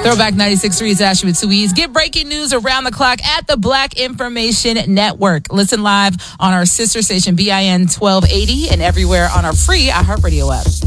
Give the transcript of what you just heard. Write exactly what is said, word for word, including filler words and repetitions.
Throwback ninety-six point three is Ashley with two E's. Get breaking news around the clock at the Black Information Network. Listen live on our sister station, B I N twelve eighty, and everywhere on our free iHeartRadio app.